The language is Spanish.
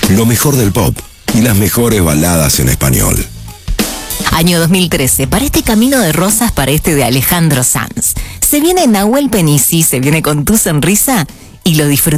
lo mejor del pop y las mejores baladas en español. Año 2013, para este Camino de Rosas, para este de Alejandro Sanz. Se viene Nahuel Penisi, se viene con Tu Sonrisa y lo disfrutamos.